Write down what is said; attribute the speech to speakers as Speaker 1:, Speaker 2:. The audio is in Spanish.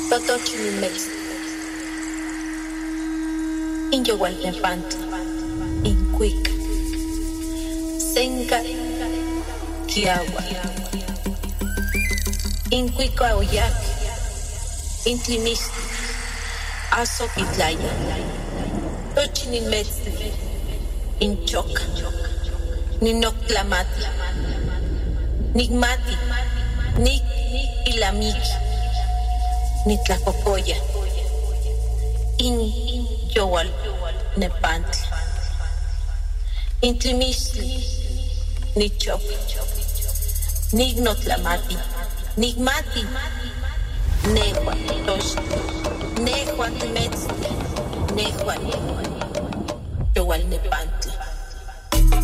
Speaker 1: Totochinimex, Inyowalnepantli, Incuic, Senca, Kiawa, Incuica Oyac, Intlimistli, Azoquitlaya, Tochinimex, Inchoca, Ninoctlamati, Nigmati, Nik Ilamiki, Nitlacocoya, In Yowal Nepantli, Intlimistli, Nichop, Nignotlamati, Nigmati, Nehua Tosh, Nehua Timetzli, Nehua Yowal Nepantli.